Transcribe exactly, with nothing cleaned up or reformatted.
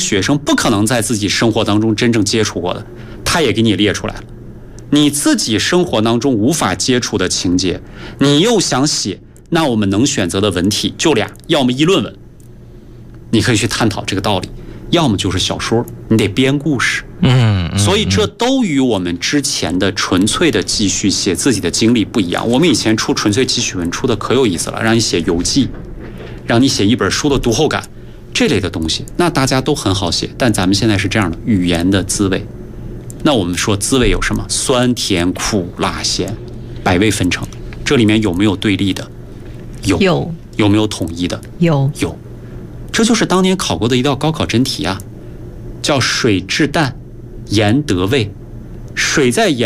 学生不可能在自己生活当中真正接触过的，他也给你列出来了。你自己生活当中无法接触的情节，你又想写，那我们能选择的文体就俩，要么议论文，你可以去探讨这个道理，要么就是小说，你得编故事。 嗯， 所以这都与我们之前的纯粹的记叙写自己的经历不一样。我们以前出纯粹记叙文出的可有意思了，让你写游记，让你写一本书的读后感这类的东西，那大家都很好写。但咱们现在是这样的，语言的滋味。那我们说滋味有什么？酸甜苦辣咸，百味纷呈。这里面有没有对立的？有。 有。 有没有统一的？ 有。 有。这就是当年考过的一道高考真题啊，叫水至淡，盐得味。水在盐